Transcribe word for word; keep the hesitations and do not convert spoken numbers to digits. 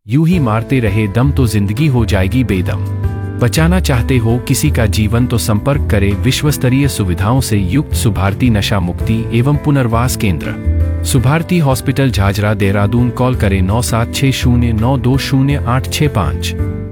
यूं ही मारते रहे दम तो जिंदगी हो जाएगी बेदम। बचाना चाहते हो किसी का जीवन तो संपर्क करें विश्वस्तरीय सुविधाओं से युक्त सुभारती नशा मुक्ति एवं पुनर्वास केंद्र, सुभारती हॉस्पिटल झाझरा देहरादून। कॉल करें नौ सात छः शून्य नौ दो शून्य आठ छः पाँच।